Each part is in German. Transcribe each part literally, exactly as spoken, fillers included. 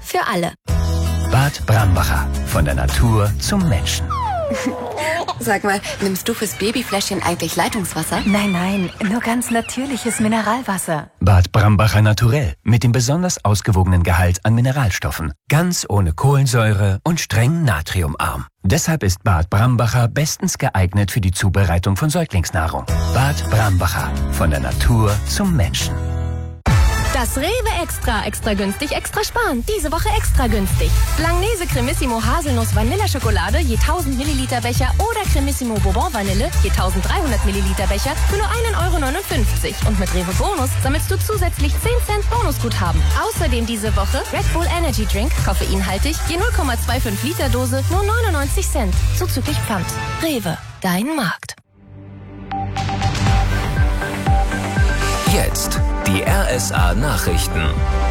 für alle. Bad Brambacher. Von der Natur zum Menschen. Sag mal, nimmst du fürs Babyfläschchen eigentlich Leitungswasser? Nein, nein, nur ganz natürliches Mineralwasser. Bad Brambacher Naturell. Mit dem besonders ausgewogenen Gehalt an Mineralstoffen. Ganz ohne Kohlensäure und streng natriumarm. Deshalb ist Bad Brambacher bestens geeignet für die Zubereitung von Säuglingsnahrung. Bad Brambacher. Von der Natur zum Menschen. Das Rewe Extra. Extra günstig, extra sparen. Diese Woche extra günstig. Langnese Cremissimo Haselnuss Vanilleschokolade je tausend Milliliter Becher oder Cremissimo Bourbon Vanille je tausenddreihundert Milliliter Becher für nur einen Euro neunundfünfzig. Und mit Rewe Bonus sammelst du zusätzlich zehn Cent Bonusguthaben. Außerdem diese Woche Red Bull Energy Drink, koffeinhaltig, je null Komma fünfundzwanzig Liter Dose, nur neunundneunzig Cent. Zuzüglich Pfand. Rewe, dein Markt. Jetzt die R S A-Nachrichten.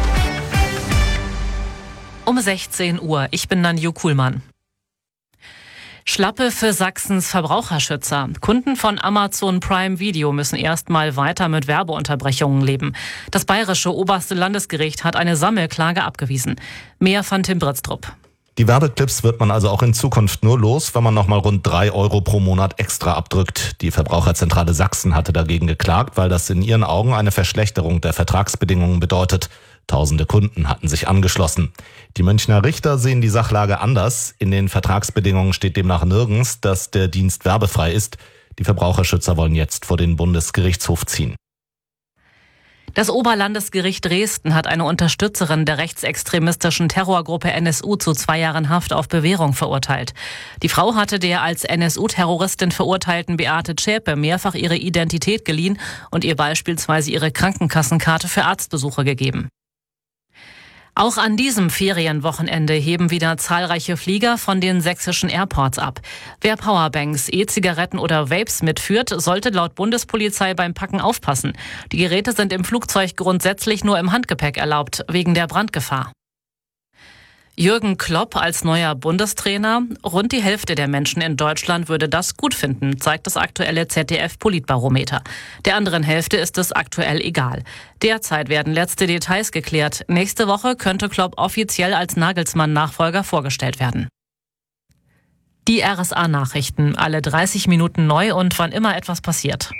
Um sechzehn Uhr. Ich bin Nanju Kuhlmann. Schlappe für Sachsens Verbraucherschützer. Kunden von Amazon Prime Video müssen erstmal weiter mit Werbeunterbrechungen leben. Das bayerische oberste Landesgericht hat eine Sammelklage abgewiesen. Mehr von Tim Britztrup. Die Werbeclips wird man also auch in Zukunft nur los, wenn man nochmal rund drei Euro pro Monat extra abdrückt. Die Verbraucherzentrale Sachsen hatte dagegen geklagt, weil das in ihren Augen eine Verschlechterung der Vertragsbedingungen bedeutet. Tausende Kunden hatten sich angeschlossen. Die Münchner Richter sehen die Sachlage anders. In den Vertragsbedingungen steht demnach nirgends, dass der Dienst werbefrei ist. Die Verbraucherschützer wollen jetzt vor den Bundesgerichtshof ziehen. Das Oberlandesgericht Dresden hat eine Unterstützerin der rechtsextremistischen Terrorgruppe N S U zu zwei Jahren Haft auf Bewährung verurteilt. Die Frau hatte der als N S U-Terroristin verurteilten Beate Zschäpe mehrfach ihre Identität geliehen und ihr beispielsweise ihre Krankenkassenkarte für Arztbesuche gegeben. Auch an diesem Ferienwochenende heben wieder zahlreiche Flieger von den sächsischen Airports ab. Wer Powerbanks, E-Zigaretten oder Vapes mitführt, sollte laut Bundespolizei beim Packen aufpassen. Die Geräte sind im Flugzeug grundsätzlich nur im Handgepäck erlaubt, wegen der Brandgefahr. Jürgen Klopp als neuer Bundestrainer. Rund die Hälfte der Menschen in Deutschland würde das gut finden, zeigt das aktuelle Z D F-Politbarometer. Der anderen Hälfte ist es aktuell egal. Derzeit werden letzte Details geklärt. Nächste Woche könnte Klopp offiziell als Nagelsmann-Nachfolger vorgestellt werden. Die R S A-Nachrichten, alle dreißig Minuten neu und wann immer etwas passiert.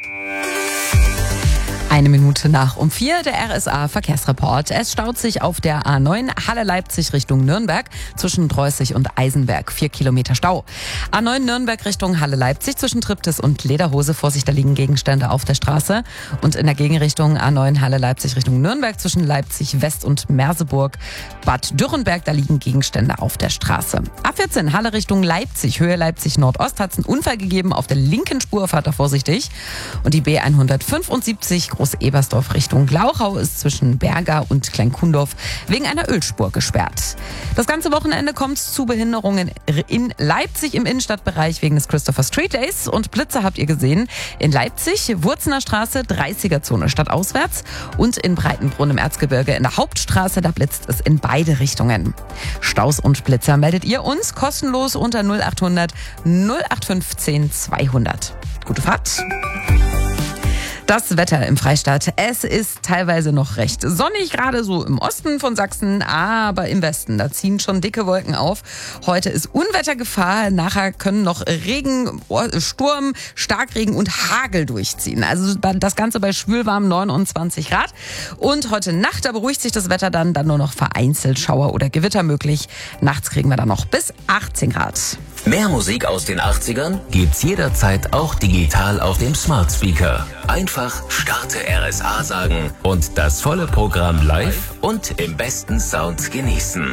Eine Minute nach um vier, der R S A-Verkehrsreport. Es staut sich auf der A neun Halle-Leipzig Richtung Nürnberg zwischen Dreußig und Eisenberg. Vier Kilometer Stau. A neun Nürnberg Richtung Halle-Leipzig zwischen Triptis und Lederhose. Vorsicht, da liegen Gegenstände auf der Straße. Und in der Gegenrichtung A neun Halle-Leipzig Richtung Nürnberg zwischen Leipzig West und Merseburg. Bad Dürrenberg, da liegen Gegenstände auf der Straße. A vierzehn Halle Richtung Leipzig, Höhe Leipzig Nordost, hat es einen Unfall gegeben auf der linken Spur. Fahrt da vorsichtig. Und die B hundertfünfundsiebzig Groß-Ebersdorf Richtung Glauchau ist zwischen Berga und Kleinkundorf wegen einer Ölspur gesperrt. Das ganze Wochenende kommt es zu Behinderungen in Leipzig im Innenstadtbereich wegen des Christopher Street Days. Und Blitze habt ihr gesehen. In Leipzig, Wurzener Straße, dreißiger-Zone stadtauswärts. Und in Breitenbrunn im Erzgebirge in der Hauptstraße, da blitzt es in beide Richtungen. Staus und Blitzer meldet ihr uns kostenlos unter null achthundert null acht fünfzehn zweihundert. Gute Fahrt! Das Wetter im Freistaat. Es ist teilweise noch recht sonnig, gerade so im Osten von Sachsen, aber im Westen, da ziehen schon dicke Wolken auf. Heute ist Unwettergefahr, nachher können noch Regen, Sturm, Starkregen und Hagel durchziehen. Also das Ganze bei schwülwarm neunundzwanzig Grad. Und heute Nacht, da beruhigt sich das Wetter dann, dann nur noch vereinzelt Schauer oder Gewitter möglich. Nachts kriegen wir dann noch bis achtzehn Grad. Mehr Musik aus den achtzigern gibt's jederzeit auch digital auf dem Smart Speaker. Einfach Starte R S A sagen und das volle Programm live und im besten Sound genießen.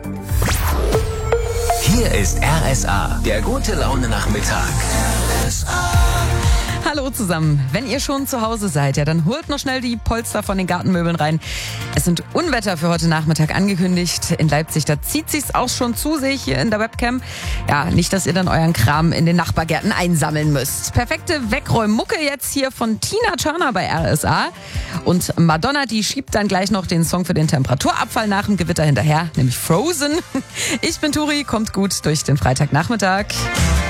Hier ist R S A, der gute Laune Nachmittag. R S A. Hallo zusammen. Wenn ihr schon zu Hause seid, ja, dann holt noch schnell die Polster von den Gartenmöbeln rein. Es sind Unwetter für heute Nachmittag angekündigt. In Leipzig, da zieht sich's auch schon zu, sehe ich hier in der Webcam. Ja, nicht, dass ihr dann euren Kram in den Nachbargärten einsammeln müsst. Perfekte Wegräummucke jetzt hier von Tina Turner bei R S A. Und Madonna, die schiebt dann gleich noch den Song für den Temperaturabfall nach dem Gewitter hinterher, nämlich Frozen. Ich bin Turi, kommt gut durch den Freitagnachmittag.